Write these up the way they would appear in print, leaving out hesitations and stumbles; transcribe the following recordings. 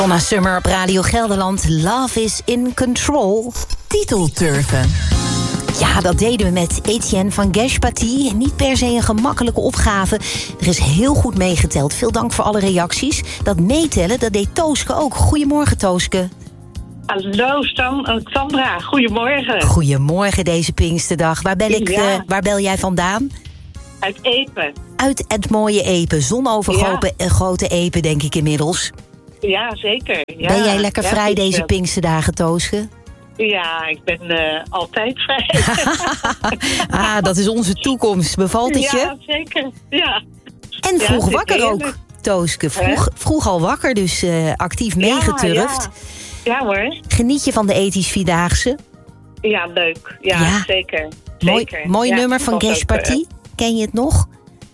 Donna Summer op Radio Gelderland. Love is in control. Titelturven. Ja, dat deden we met Etienne van Geshpati. Niet per se een gemakkelijke opgave. Er is heel goed meegeteld. Veel dank voor alle reacties. Dat meetellen, dat deed Tooske ook. Goedemorgen, Tooske. Hallo, Sandra. Goedemorgen. Goedemorgen deze Pinksterdag. Waar bel jij vandaan? Uit Epe. Uit het mooie Epe. Zonovergoten Epe, denk ik inmiddels. Ja, zeker. Ja. Ben jij lekker vrij deze Pinksterdagen, Tooske? Ja, ik ben altijd vrij. Dat is onze toekomst. Bevalt het je? Ja, zeker. Ja. En vroeg wakker ook, Tooske. Vroeg al wakker, dus actief meegeturfd. Ja hoor. Geniet je van de ethisch Vierdaagse? Ja, leuk. Ja. Zeker. Mooi nummer van Geshpati. Ken je het nog?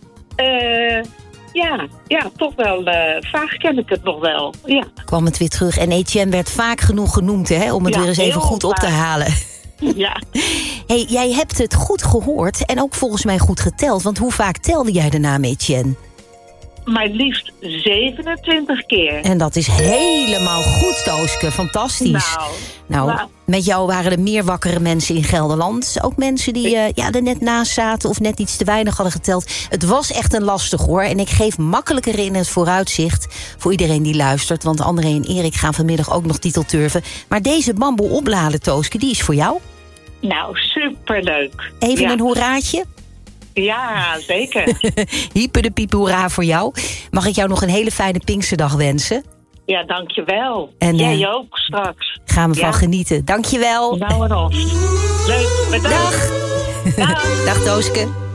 Ja, toch wel. Vaak ken ik het nog wel. Ja. Kwam het weer terug. En Etienne werd vaak genoeg genoemd, hè, om het weer eens even goed op te halen. Ja. Hey, jij hebt het goed gehoord en ook volgens mij goed geteld. Want hoe vaak telde jij de naam Etienne? Maar liefst 27 keer. En dat is helemaal goed, Tooske. Fantastisch. Nou, met jou waren er meer wakkere mensen in Gelderland. Ook mensen die er net naast zaten of net iets te weinig hadden geteld. Het was echt een lastig, hoor. En ik geef makkelijker in het vooruitzicht voor iedereen die luistert. Want André en Erik gaan vanmiddag ook nog titelturven. Maar deze bamboe opladen, Tooske, die is voor jou. Nou, superleuk. Even een hoeraatje. Ja, zeker. Hyper de piep hoera voor jou. Mag ik jou nog een hele fijne Pinksterdag wensen? Ja, dankjewel. En jij ook straks. Gaan we van genieten. Dankjewel. Nou en of. Leuk, bedankt. Dag. Dag Tooske.